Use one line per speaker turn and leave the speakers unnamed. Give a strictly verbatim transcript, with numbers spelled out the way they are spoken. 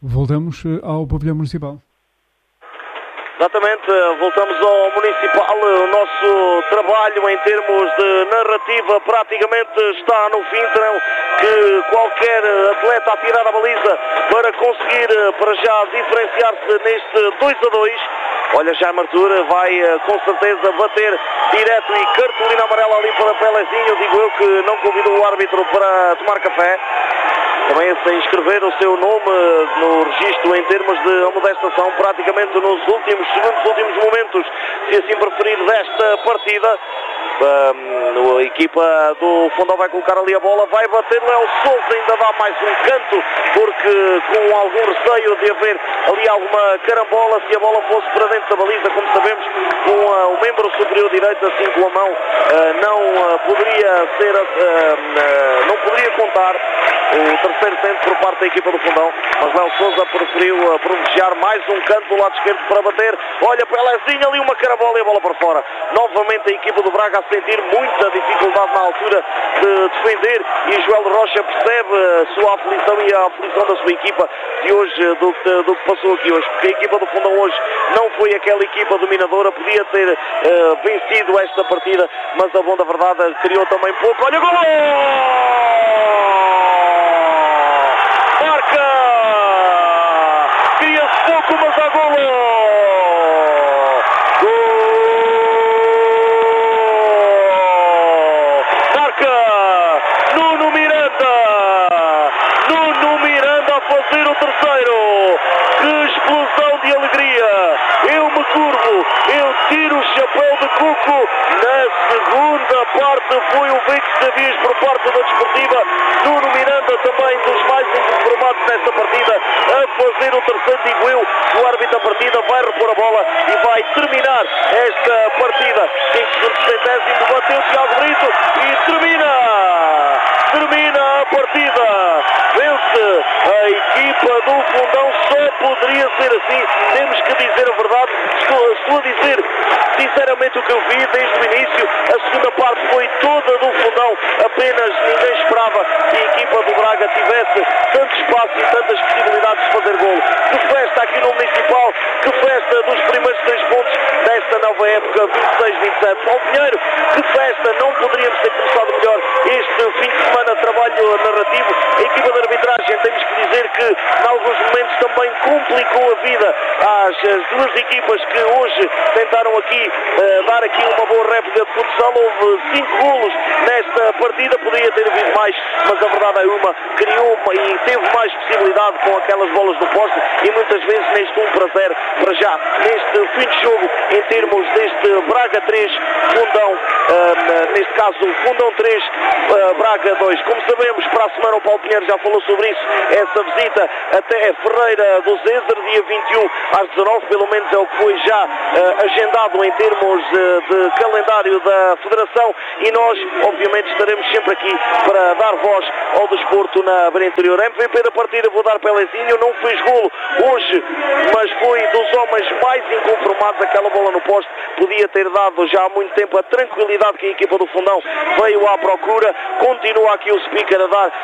Voltamos ao pavilhão municipal.
Exatamente, voltamos ao municipal. O nosso trabalho em termos de narrativa praticamente está no fim. Terão que qualquer atleta a tirar a baliza para conseguir para já diferenciar-se neste dois a dois. Olha, Jaime Arthur vai com certeza bater direto e cartolina amarela ali para Pelezinho. Digo eu que não convidou o árbitro para tomar café. Também sem inscrever o seu nome no registro em termos de amonestação, praticamente nos últimos segundos, últimos momentos, se assim preferir, desta partida. Um, a equipa do Fundão vai colocar ali a bola, vai bater, Léo Sousa ainda dá mais um canto, porque com algum receio de haver ali alguma carambola, se a bola fosse para dentro da baliza, como sabemos, com uh, o membro superior direito, assim com a mão, uh, não uh, poderia ser, uh, uh, não poderia contar o terceiro centro por parte da equipa do Fundão, mas Léo Sousa preferiu uh, privilegiar mais um canto do lado esquerdo para bater. Olha, Pelezinho ali, uma carambola e a bola para fora. Novamente a equipa do Braga a sentir muita dificuldade na altura de defender, e Joel Rocha percebe a sua aflição e a aflição da sua equipa de hoje, do, do, do que passou aqui hoje, porque a equipa do Fundão hoje não foi aquela equipa dominadora, podia ter uh, vencido esta partida, mas a bom da verdade criou também pouco. Olha, gol! Marca! Cria-se pouco, mas há golo! Nuno Miranda! Nuno Miranda a fazer o terceiro! Que explosão de alegria! Eu me curvo, eu tiro o chapéu de cuco. Na segunda parte foi o Victor Davies por parte da Desportiva. Nuno Miranda também dos mais inconformados nesta partida a fazer o terceiro, digo eu. O árbitro da partida vai repor a bola e vai terminar esta partida. cinco segundos centésimo, bateu o Tiago Brito e termina! Termina a partida, vence a equipa do Fundão, só poderia ser assim, temos que dizer a verdade. Estou, estou a dizer sinceramente o que eu vi desde o início. A segunda parte foi toda do Fundão, apenas ninguém esperava que a equipa do Braga tivesse tanto espaço e tantas possibilidades de fazer golo. Que festa aqui no Municipal, que festa dos primeiros três pontos desta nova época, vinte e seis vinte e sete. Paulo Pinheiro, que festa, não poderíamos ter começado melhor este fim de semana, trabalho narrativo. A equipa de arbitragem, temos que dizer que em alguns momentos também complicou a vida às duas equipas que hoje tentaram aqui uh, dar aqui uma boa réplica de futsal. Houve cinco golos nesta partida, poderia ter havido mais, mas a verdade é uma, criou uma, e teve mais possibilidade com aquelas bolas do poste, e muitas vezes neste um para zero para já, neste fim de jogo, em termos deste Braga três, Fundão, uh, neste caso Fundão três, uh, Braga dois. Como sabemos, para a semana o Paulo Pinheiro já falou sobre isso, essa visita até Ferreira do Zézer, dia vinte e um às dezanove, pelo menos é o que foi já uh, agendado em termos uh, de calendário da Federação, e nós obviamente estaremos sempre aqui para dar voz ao desporto na beira interior. M V P da partida, vou dar Pelezinho, não fez golo hoje, mas foi dos homens mais inconformados. Aquela bola no poste podia ter dado já há muito tempo a tranquilidade que a equipa do Fundão veio à procura. Continua aqui o speaker a dar